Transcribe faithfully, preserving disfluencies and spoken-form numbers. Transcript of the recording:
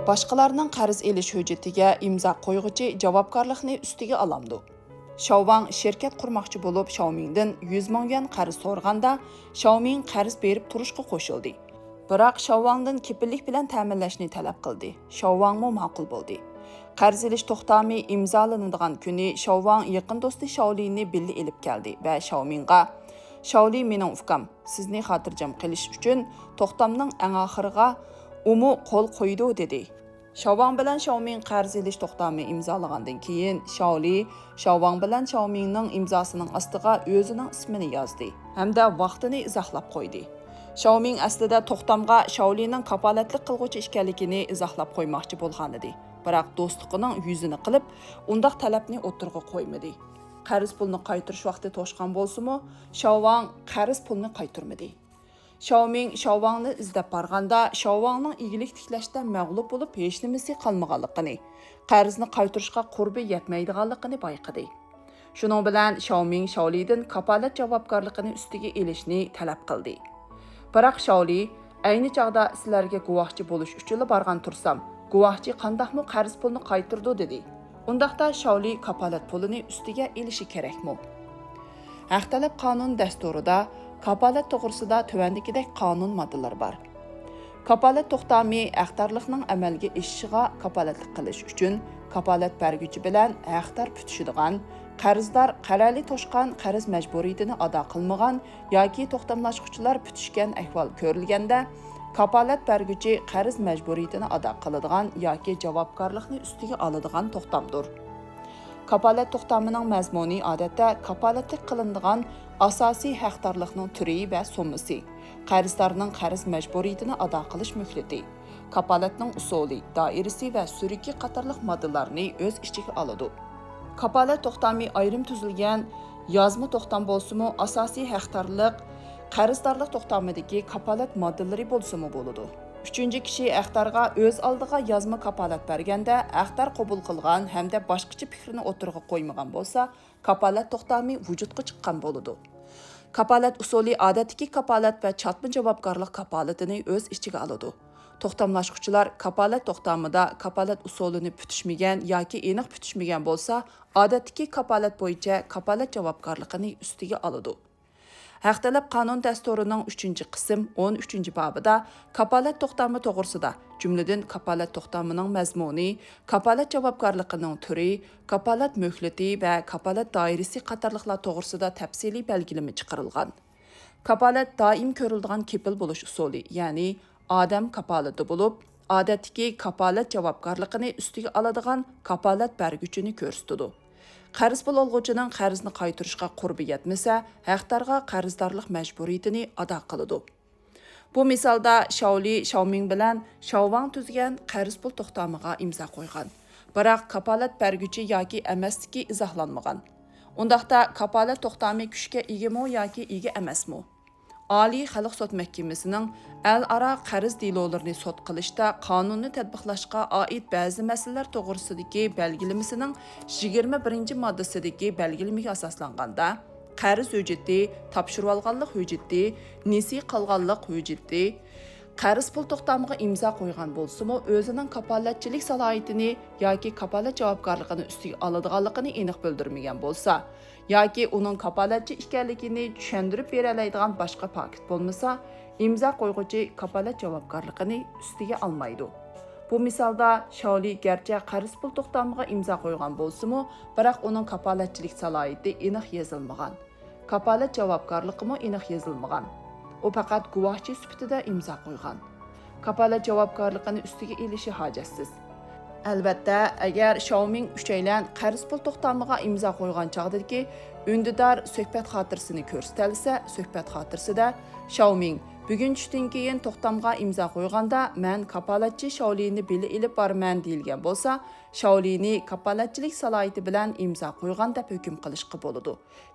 Boshqalarning qarz elish hujjatiga imzo qo'yg'ichi javobgarlikni ustiga olamdi. Xiaowang shirkat qurmoqchi bo'lib Xiaomingdan yuz ming yuan qarz so'raganda, Xiaoming qarz berib turishga qo'shildi. Biroq Xiaowangdan kepillik bilan ta'minlashni talab qildi. Xiaowang mo ma'qul bo'ldi. Qarz elish to'xtami imzolanadigan kuni Xiaowang yaqin do'sti Xiaolini birga elib keldi va Xiaomingga Xiaoli mening ukam, sizni xotirjam qilish uchun to'xtamning eng oxiriga umu qo'l qo'ydi dedi. Xiaowang bilan Xiaoming qarz elish to'xtami imzolagandan keyin Xiaoli Xiaowang bilan Xiaomingning imzosining ostiga o'zining ismini yozdi hamda vaqtini izohlab qo'ydi. Xiaoming aslida to'xtamga Xiaolining kapolatlik qilguvchi ekanligini izohlab qo'ymoqchi bo'lgan edi. Biroq do'stligining yuzini qilib, undaq talabni o'tirg'a qo'ymadi. Qarz pulni qaytarish vaqti to'shqan bo'lsa-mu, Xiaowang qarz pulni qaytarmadi. Xiaoming Xiaowangni izlab borganda, Xiaowangning igilik tiklashda mag'lub bo'lib, hech nimasi qolmaganligini, qarzni qaytarishga qurbi yetmaydiganligini bayqadi. Shuning bilan Xiaoming Xiaolidan kapolat javobgarligini ustiga elishni talab qildi. Biroq Xiaoli, ayni chaqda sizlarga guvohchi bo'lish uchun borgan tursam, guvohchi qandaqmi qarz pulni qaytardi dedi. Undaqda Xiaoli kapolat pulini ustiga elishi kerakmi? Haqtalab qonun dasturida kapolat to'g'risida tuvandikidek qonun moddalari bor. Kapolat to'xtami haqdarlikning amalga oshishiga kapolatlik qilish uchun kapolat berguvchi bilan haqdar putishadigan, qarzdor qarali to'shqan qarz majburiyatini ado qilmagan yoki to'xtamlashuvchilar putishgan ahvol ko'rilganda, kapolat berguvchi qarz majburiyatini ado qiladigan yoki javobgarlikni ustiga oladigan to'xtamdir. Kapolat to'xtamining mazmuni odatda kapolatlik qilinadigan asosiy haqdorlikning turi va summasi, qarzdorning qarz majburiyatini ado qilish muhlati, kapolatning usuli, doirasi va suriki qatorliq moddalarni o'z ichiga oladi. Kapolat to'xtami ayrim tuzilgan yozma to'xtam bo'lsa-mu, asosiy haqdorlik qarzdorlik to'xtamidagi kapolat moddalari bo'lsa-mu bo'ladi. Uchinchi kishi haqdorga o'z oldiga yozma kapolat berganda, haqdor qabul qilgan hamda boshqacha fikrini o'tirg'a qo'ymagan bo'lsa, kapolat to'xtami vujudga chiqqan bo'ladi. Kapolat usuli odatdagi kapolat va chatma javobgarlik kapolatini o'z ichiga oladi. To'xtamlashuvchilar kapolat to'xtamida kapolat usulini putishmagan yoki aniq putishmagan bo'lsa, odatdagi kapolat bo'yicha kapolat javobgarligini ustiga oladi. Haqtalab qonun dasturining uchinchi qism o'n uchinchi bobida kapolat to'xtami to'g'risida, jumladan kapolat to'xtamining mazmuni, kapolat javobgarligining turi, kapolat muhlati va kapolat doirasi qatorliqlar to'g'risida tafsiliy belgilama chiqarilgan. Kapolat doim ko'riladigan kepil bo'lish usuli, ya'ni odam kapolati bo'lib, odatdagi kapolat javobgarligini ustiga oladigan kapolat berguvchini ko'rsatadi. Qarz pul olg'uchining qarzni qaytarishga qurbi yetmasa, haqdorga qarzdorlik majburiyatini ado qiladi. Bu misolda Xiaoli Xiaoming bilan Xiaowang tuzgan qarz pul to'xtamiga imzo qo'ygan. Biroq kapolat berguvchi yoki emasligi izohlanmagan. Undaqda kapolat to'xtami kuchga egami yoki ega emasmi? Oliy xalq sud mahkamasining al-aro qarz delolarini sud qilishda qonunni tatbiqlashga oid ba'zi masalalar to'g'risidagi belgilamasining yigirma birinchi moddasidagi belgilamaga asoslanganda, qarz hujjati, topshirib olganlik hujjati, nesi qolganlik hujjati, qarz pul to'xtamiga imzo qo'ygan bo'lsa-mu, o'zining kapolatchilik salohiyatini yoki kapolat javobgarligini ustiga oladiganligini aniq bildirmagan bo'lsa, yoki uning kapolatchi ekanligini tushuntirib bera oladigan boshqa paket bo'lmasa, imzo qo'yg'uchi kapolat javobgarligini ustiga olmaydi. Bu misolda Xiaoli garchi qarz pul to'xtamiga imzo qo'ygan bo'lsa-mu, biroq uning kapolatchilik salohiyati aniq yozilmagan. Kapolat javobgarligi mo aniq yozilmagan. U faqat guvohchi sifatida imzo qo'ygan. Kapolat javobgarligini ustiga elishi hojatsiz. Albatta, agar Xiaoming uchaylan qarz pul to'xtamiga imzo qo'ygan chog'dagi undidor suhbat xotirasini ko'rsatilsa, suhbat xotirasida Xiaoming bugun tushdan keyin to'xtamga imzo qo'yganda men kapolatchi Xiaolini birga elib borman deyilgan bo'lsa, Xiaolini kapolatchilik salohiyati bilan imzo qo'ygan deb hukm qilishga bo'ladi.